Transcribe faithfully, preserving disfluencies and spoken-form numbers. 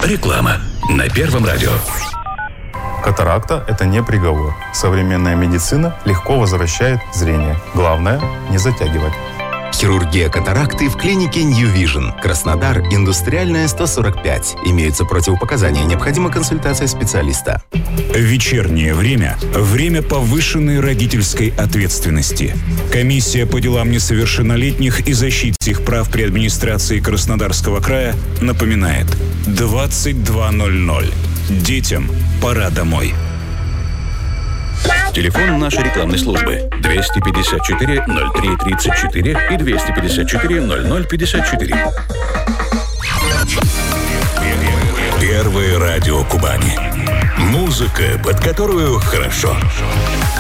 Реклама на Первом радио. Катаракта – это не приговор. Современная медицина легко возвращает зрение. Главное – не затягивать. Хирургия катаракты в клинике New Vision. Краснодар, Индустриальная, сто сорок пять. Имеются противопоказания. Необходима консультация специалиста. Вечернее время – время повышенной родительской ответственности. Комиссия по делам несовершеннолетних и защите их прав при администрации Краснодарского края напоминает: двадцать два ноль ноль. Детям пора домой. Телефон нашей рекламной службы двести пятьдесят четыре ноль три тридцать четыре и двести пятьдесят четыре ноль ноль пятьдесят четыре. Первое радио Кубани. Музыка, под которую хорошо.